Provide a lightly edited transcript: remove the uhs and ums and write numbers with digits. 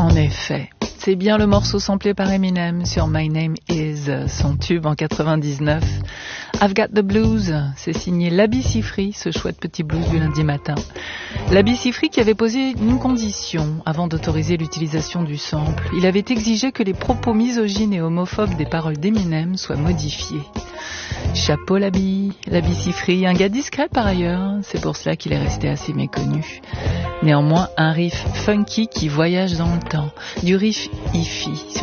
En effet, c'est bien le morceau samplé par Eminem sur My Name Is, son tube en 99. I've Got the Blues, c'est signé Labi Siffredi, ce chouette petit blues du lundi matin. Labi Siffredi qui avait posé une condition avant d'autoriser l'utilisation du sample. Il avait exigé que les propos misogynes et homophobes des paroles d'Eminem soient modifiés. Chapeau Labi Siffredi, un gars discret par ailleurs, c'est pour cela qu'il est resté assez méconnu. Néanmoins, un riff funky qui voyage dans le temps, du riff hi-fi